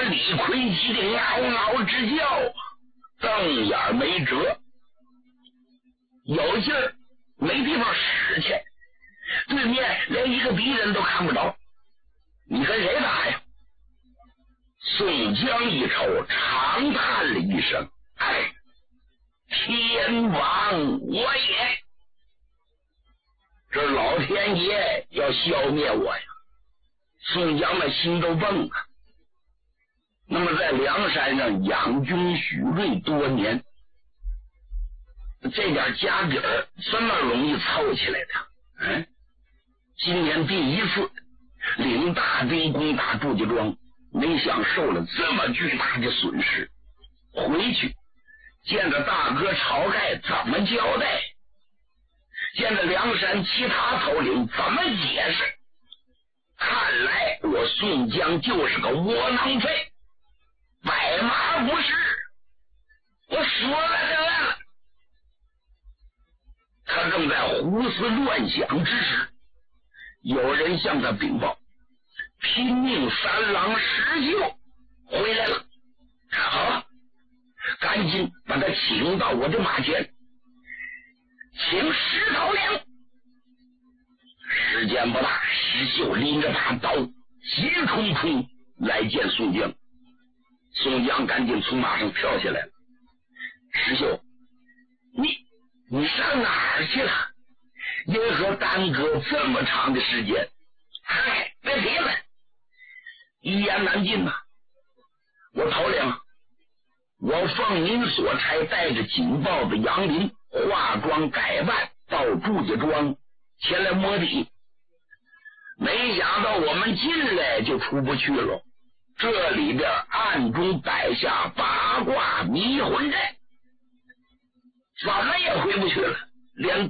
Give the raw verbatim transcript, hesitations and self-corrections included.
李逵急得嗷嗷直叫，瞪眼没辙，有劲儿没地方使去，对面连一个敌人都看不着，你跟谁打呀？宋江一瞅，长叹了一声：“哎，天亡我也！这老天爷要消灭我呀！”宋江的心都蹦啊。那么在梁山上养军蓄锐多年，这点家底儿这么容易凑起来的？嗯，今年第一次领大兵攻打祝家庄，没想受了这么巨大的损失，回去见着大哥晁盖怎么交代？见着梁山其他头领怎么解释？看来我宋江就是个窝囊废，百马不是，我说了就完了。他正在胡思乱想之时，有人向他禀报，拼命三郎石秀回来了。好，赶紧把他请到我的马前，请石头梁。时间不大，石秀拎着大刀急冲冲来见宋江。宋江赶紧从马上跳下来了。石秀，你你上哪儿去了？因何耽搁这么长的时间？嗨，别提了，一言难尽呐、啊。我头领，我奉您所差，带着警报的杨林化妆改扮到祝家庄前来摸底，没想到我们进来就出不去了，这里边暗中摆下八卦迷魂阵，怎么也回不去了，连